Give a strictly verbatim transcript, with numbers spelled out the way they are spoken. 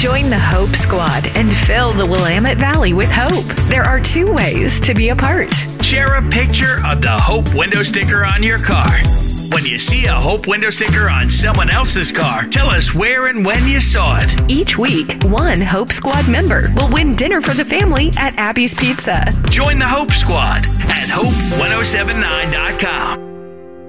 Join the Hope Squad and fill the Willamette Valley with hope. There are two ways to be a part. Share a picture of the Hope window sticker on your car. When you see a Hope window sticker on someone else's car, tell us where and when you saw it. Each week, one Hope Squad member will win dinner for the family at Abby's Pizza. Join the Hope Squad at hope ten seventy-nine dot com.